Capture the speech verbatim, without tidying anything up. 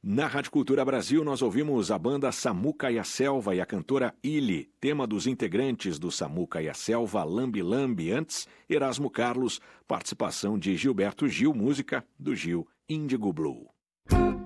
Na Rádio Cultura Brasil, nós ouvimos a banda Samuca e a Selva e a cantora Illy, tema dos integrantes do Samuca e a Selva, Lambi Lambi. Antes, Erasmo Carlos, participação de Gilberto Gil, música do Gil, Índigo Blue.